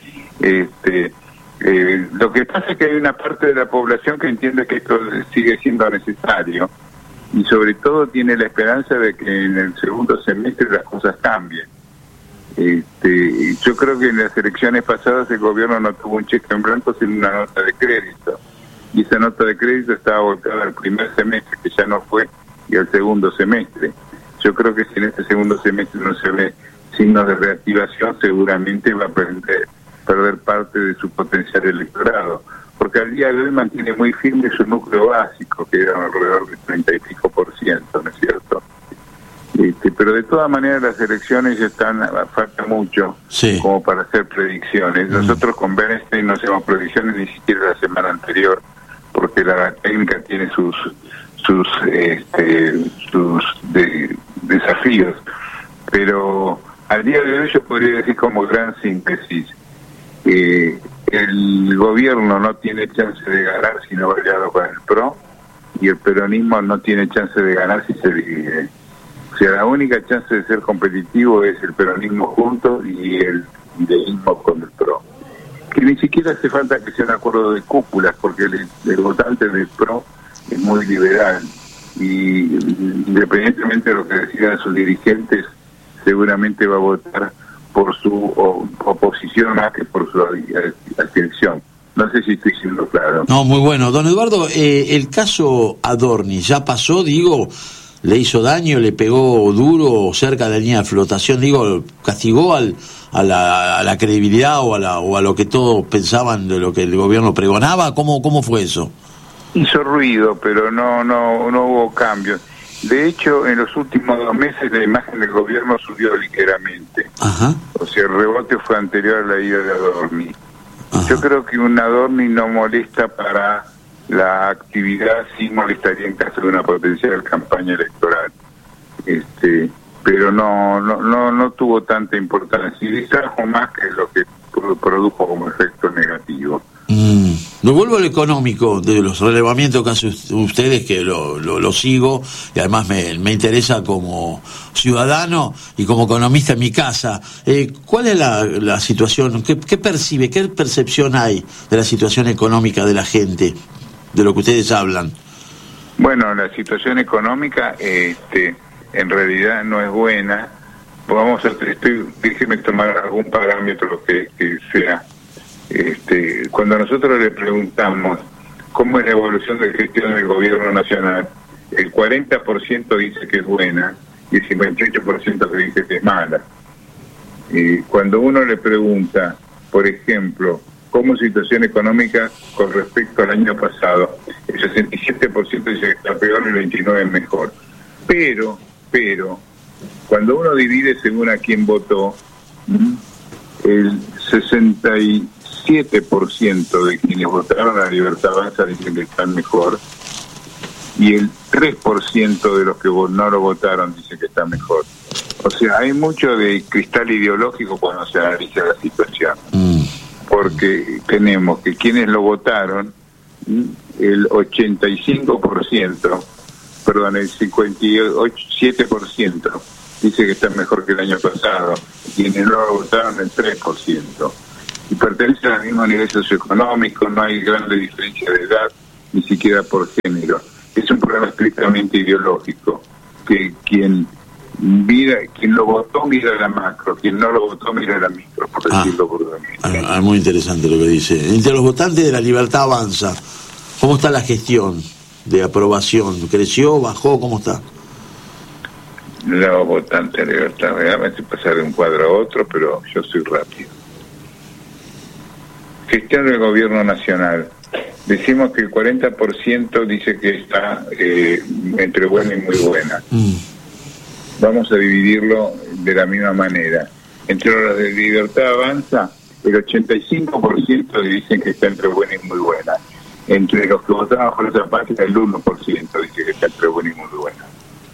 Lo que pasa es que hay una parte de la población que entiende que esto sigue siendo necesario y sobre todo tiene la esperanza de que en el segundo semestre las cosas cambien. Yo creo que en las elecciones pasadas el gobierno no tuvo un cheque en blanco sino una nota de crédito, y esa nota de crédito estaba volcada al primer semestre, que ya no fue, y al segundo semestre. Yo creo que si en este segundo semestre no se ve signos de reactivación, seguramente va a perder parte de su potencial electorado, porque al día de hoy mantiene muy firme su núcleo básico, que era alrededor del 30 y pico %, ¿no es cierto? Pero de todas maneras las elecciones ya falta mucho, sí, como para hacer predicciones. Nosotros con Bernstein no hacemos predicciones ni siquiera la semana anterior, porque la técnica tiene sus desafíos. Pero al día de hoy yo podría decir como gran síntesis, el gobierno no tiene chance de ganar si no va aliado con el PRO, y el peronismo no tiene chance de ganar si se divide. O sea, la única chance de ser competitivo es el peronismo junto y el ideísmo con el PRO. Que ni siquiera hace falta que sea un acuerdo de cúpulas, porque el votante del PRO es muy liberal y independientemente de lo que decidan sus dirigentes, seguramente va a votar por su oposición más que por su adhesión. No sé si estoy siendo claro. No, muy bueno. Don Eduardo, el caso Adorni ya pasó, digo, le hizo daño, le pegó duro cerca de la línea de flotación, digo, castigó a la credibilidad o a lo que todos pensaban de lo que el gobierno pregonaba. ¿Cómo fue eso? Hizo ruido, pero no hubo cambios. De hecho, en los últimos 2 meses la imagen del gobierno subió ligeramente. Ajá. O sea, el rebote fue anterior a la ida de Adorni. Ajá. Yo creo que un Adorni no molesta para la actividad, sí molestaría en caso de una potencial campaña electoral. Pero no tuvo tanta importancia y distrajo más que lo que produjo como efecto negativo. Me vuelvo al económico, de los relevamientos que hacen ustedes, que lo sigo y además me interesa como ciudadano y como economista en mi casa. ¿Cuál es la situación? ¿Qué percibe? ¿Qué percepción hay de la situación económica de la gente, de lo que ustedes hablan? Bueno, la situación económica en realidad no es buena. Déjeme tomar algún parámetro que sea. Cuando nosotros le preguntamos cómo es la evolución de gestión del gobierno nacional, el 40% dice que es buena y el 58% que dice que es mala. Cuando uno le pregunta, por ejemplo, cómo situación económica con respecto al año pasado, el 67% dice que está peor y el 29% es mejor. Pero, cuando uno divide según a quién votó, el 67% de quienes votaron a Libertad Avanza dicen que están mejor, y el 3% de los que no lo votaron dicen que están mejor. O sea, hay mucho de cristal ideológico cuando se analiza la situación. Porque tenemos que quienes lo votaron, el 85%, perdón, el 57% dice que está mejor que el año pasado, quienes no lo votaron el 3%. Y pertenecen al mismo nivel socioeconómico, no hay grande diferencia de edad, ni siquiera por género. Es un problema estrictamente ideológico, que quien lo votó mira la macro, quien no lo votó mira la micro, por decirlo burudamente. Muy interesante lo que dice. Entre los votantes de la Libertad Avanza, ¿cómo está la gestión de aprobación? ¿Creció, bajó? ¿Cómo está? Los votantes de Libertad, realmente pasar de un cuadro a otro, pero yo soy rápido. Gestión del gobierno nacional. Decimos que el 40% dice que está entre buena y muy buena. Vamos a dividirlo de la misma manera. Entre los de Libertad Avanza, el 85% dicen que está entre buena y muy buena. Entre los que votaban por esa página, el 1% dice que está entre buena y muy buena.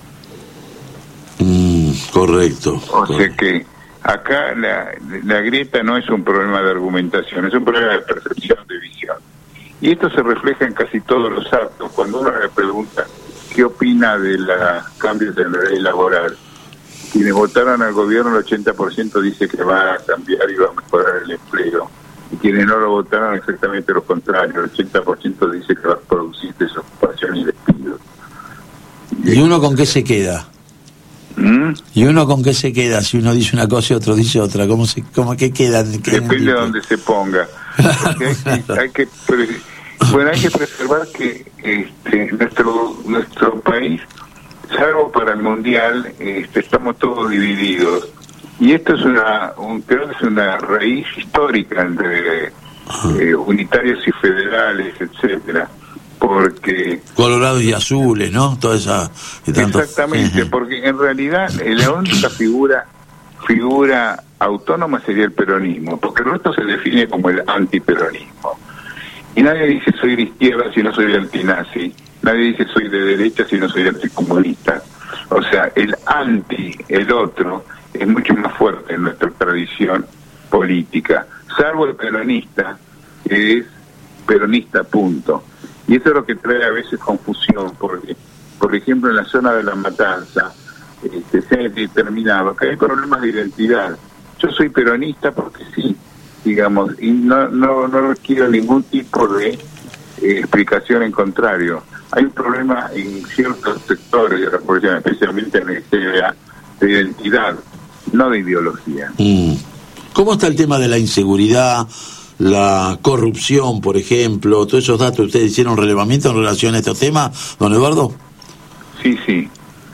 Correcto. O sea que acá la grieta no es un problema de argumentación, es un problema de percepción, de visión. Y esto se refleja en casi todos los actos. Cuando uno le pregunta qué opina de los cambios en la ley laboral, quienes votaron al gobierno, el 80% dice que va a cambiar y va a mejorar el empleo. Y quienes no lo votaron, exactamente lo contrario. El 80% dice que va a producir desocupación y despidos. ¿Y uno con qué se queda? ¿Y uno con qué se queda? Si uno dice una cosa y otro dice otra, ¿cómo qué queda? Depende de dónde se ponga. Porque hay que preservar que nuestro país, salvo para el mundial, estamos todos divididos. Y esto es creo que es una raíz histórica entre unitarios y federales, etcétera. Porque colorados y azules, ¿no? Toda esa exactamente, porque en realidad la única figura autónoma sería el peronismo, porque el resto se define como el antiperonismo. Y nadie dice soy de izquierda si no soy antinazi, nadie dice soy de derecha si no soy anticomunista. O sea, el otro, es mucho más fuerte en nuestra tradición política, salvo el peronista, que es peronista punto. Y eso es lo que trae a veces confusión, porque, por ejemplo, en la zona de La Matanza se ha determinado que hay problemas de identidad. Yo soy peronista porque sí, digamos, y no quiero ningún tipo de explicación en contrario. Hay un problema en ciertos sectores de la población, especialmente en el CDA, de identidad, no de ideología. ¿Cómo está el tema de la inseguridad, la corrupción, por ejemplo? Todos esos datos, ¿ustedes hicieron relevamiento en relación a estos temas, don Eduardo? Sí.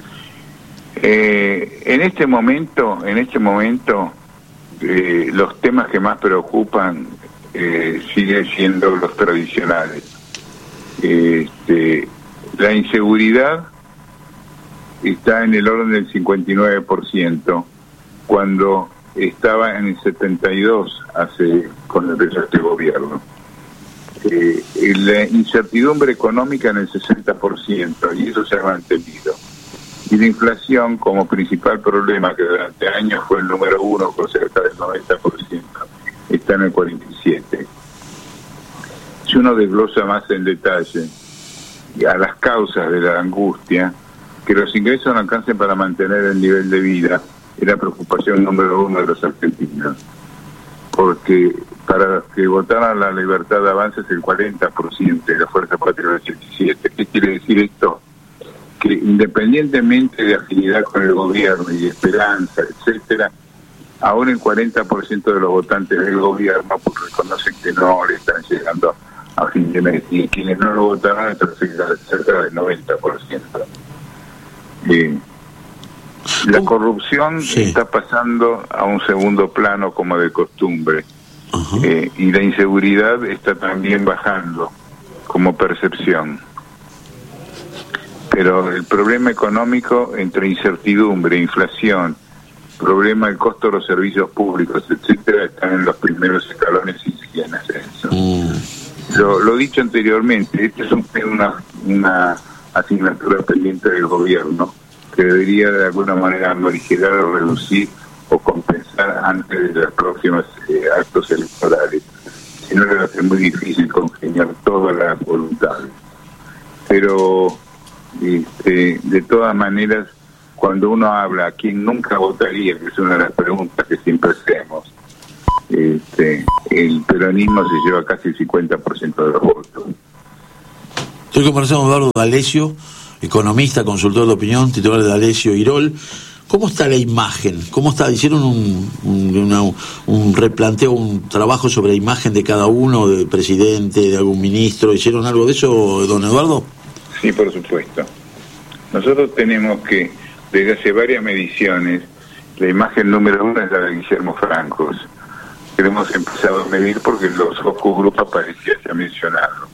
En este momento, los temas que más preocupan siguen siendo los tradicionales. La inseguridad está en el orden del 59%, cuando estaba en el 72% con el de este gobierno. La incertidumbre económica en el 60%, y eso se ha mantenido. Y la inflación como principal problema, que durante años fue el número 1 con cerca del 90%, está en el 47%. Si uno desglosa más en detalle a las causas de la angustia, que los ingresos no alcancen para mantener el nivel de vida, es la preocupación número 1 de los argentinos. Porque para los que votaron la Libertad de Avanza es el 40% de la Fuerza Patria del 87%. ¿Qué quiere decir esto? Que independientemente de afinidad con el gobierno y de esperanza, etcétera, aún el 40% de los votantes del gobierno reconocen que no le están llegando a fin de mes, y quienes no lo votaron están cerca del 90%. La corrupción está pasando a un segundo plano como de costumbre. Y la inseguridad está también bajando como percepción. Pero el problema económico, entre incertidumbre, inflación, problema del costo de los servicios públicos, etcétera, están en los primeros escalones y siguen ascenso. Lo dicho anteriormente, esta es una asignatura pendiente del gobierno que debería de alguna manera morigerar o reducir o compensar antes de los próximos actos electorales. Si no, le va a ser muy difícil congeniar todas las voluntades. Pero de todas maneras, cuando uno habla a quien nunca votaría, que es una de las preguntas que siempre hacemos, el peronismo se lleva casi el 50% de los votos. Estoy conversando con Eduardo D'Alessio, economista, consultor de opinión, titular de D'Alessio Irol. ¿Cómo está la imagen? ¿Cómo está? ¿Hicieron un replanteo, un trabajo sobre la imagen de cada uno, del presidente, de algún ministro? ¿Hicieron algo de eso, don Eduardo? Sí, por supuesto. Nosotros tenemos que, desde hace varias mediciones, la imagen número 1 es la de Guillermo Francos, que hemos empezado a medir porque los focus group aparecían ya mencionados,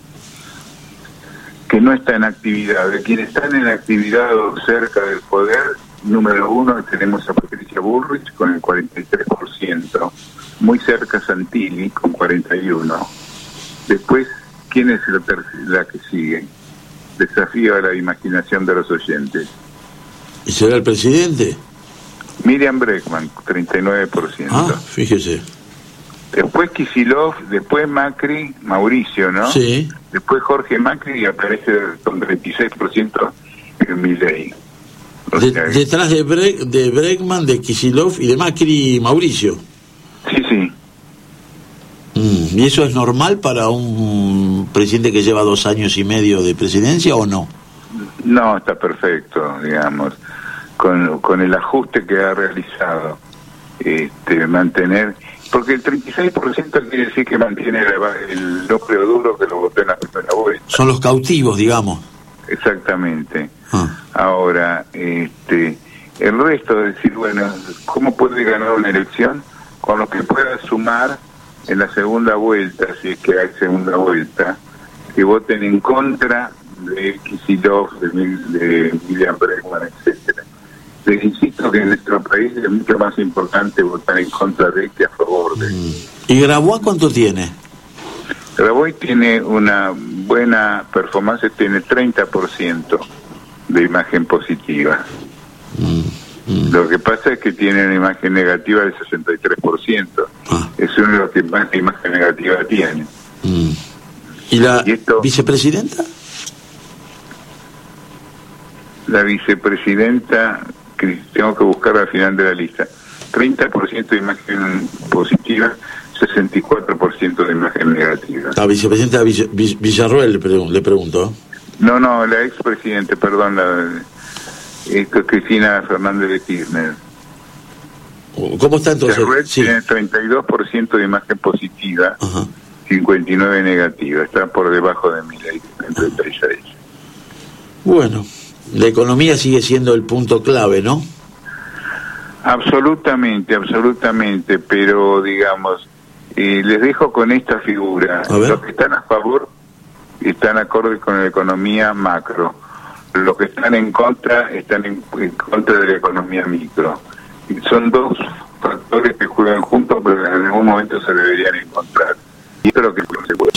que no está en actividad. De quienes están en actividad o cerca del poder, número 1 tenemos a Patricia Bullrich con el 43%, muy cerca Santilli con 41%. Después, ¿quién es la que sigue? Desafío a la imaginación de los oyentes. ¿Y será el presidente? Miriam Bregman, 39%. Ah, fíjese. Después Kicillof, después Macri, Mauricio, ¿no? Sí. Después Jorge Macri y aparece con 36% en Milei. Detrás de Bregman, de Kicillof y de Macri y Mauricio. Sí, sí. ¿Y eso es normal para un presidente que lleva 2 años y medio de presidencia o no? No, está perfecto, digamos, con el ajuste que ha realizado, mantener, porque el 36% quiere decir que mantiene el núcleo duro que lo votó en la primera vuelta. Son los cautivos, digamos. Exactamente. Ahora, el resto es decir, bueno, ¿cómo puede ganar una elección? Con lo que pueda sumar en la segunda vuelta, si es que hay segunda vuelta, que voten en contra de Kicillof, de Miriam Bregman, etcétera. Les insisto que en nuestro país es mucho más importante votar en contra de que a favor de. ¿Y Grabois cuánto tiene? Grabois tiene una buena performance, tiene 30% de imagen positiva. Lo que pasa es que tiene una imagen negativa del 63%. Es uno de los que más imagen negativa tiene. ¿Y la vicepresidenta? La vicepresidenta, que tengo que buscar al final de la lista. 30% de imagen positiva, 64% de imagen negativa. La vicepresidenta Villarroel, le pregunto. No, la expresidente, perdón, esto es Cristina Fernández de Kirchner. ¿Cómo está entonces? Tiene 32% de imagen positiva, 59% negativa. Está por debajo de Milei, en 36. Bueno, la economía sigue siendo el punto clave, ¿no? Absolutamente, pero digamos, les dejo con esta figura. Los que están a favor están acorde con la economía macro. Los que están en contra están en contra de la economía micro. Y son dos factores que juegan juntos, pero en algún momento se deberían encontrar. Y esto es lo que se puede.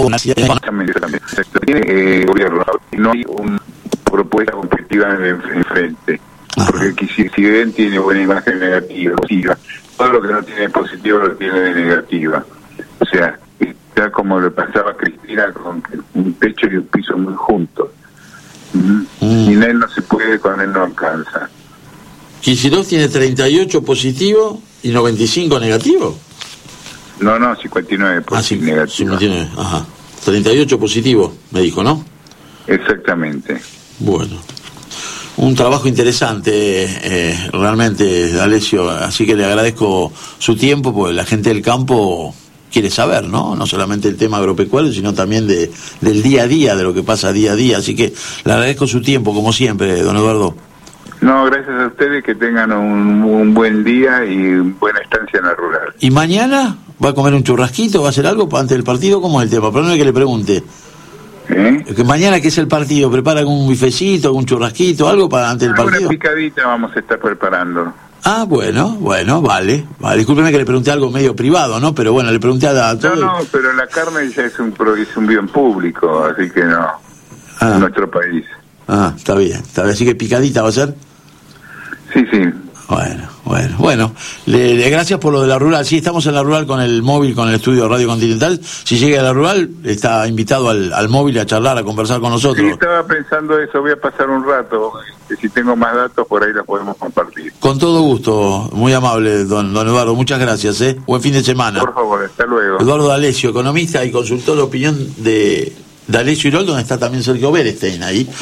Tiene el gobierno, no hay una propuesta competitiva enfrente. Porque si bien tiene buena imagen negativa, todo lo que no tiene positivo lo tiene de negativa. O sea, está como le pasaba a Cristina, con un techo y un piso muy juntos. Sin él no se puede, con él no alcanza. Kicillof tiene 38 positivo y 95 negativo. No, 59 negativo. 59, 38 positivo, me dijo, ¿no? Exactamente. Bueno, un trabajo interesante, realmente, D'Alessio, así que le agradezco su tiempo, porque la gente del campo quiere saber, ¿no? No solamente el tema agropecuario, sino también del día a día, de lo que pasa día a día, así que le agradezco su tiempo, como siempre, don Eduardo. No, gracias a ustedes, que tengan un buen día y buena estancia en la rural. ¿Y mañana va a comer un churrasquito, va a hacer algo antes del partido? ¿Cómo es el tema? Pero no es que le pregunte. Que mañana, que es el partido, ¿prepara algún bifecito, algún churrasquito, algo para antes del partido? Una picadita vamos a estar preparando. Ah, bueno, vale. Discúlpeme que le pregunté algo medio privado, ¿no? Pero bueno, le pregunté a todos. No, pero la carne ya es un bien público, así que no, en nuestro país. Ah, está bien. Así que picadita va a ser. Sí. Bueno, gracias por lo de la rural. Sí, estamos en la rural con el móvil, con el estudio de Radio Continental. Si llega a la rural, está invitado al móvil a charlar, a conversar con nosotros. Sí, estaba pensando eso, voy a pasar un rato. Si tengo más datos, por ahí la podemos compartir. Con todo gusto, muy amable, don Eduardo. Muchas gracias, Buen fin de semana. Por favor, hasta luego. Eduardo D'Alessio, economista y consultor de opinión de D'Alessio Irol, donde está también Sergio Berestein ahí.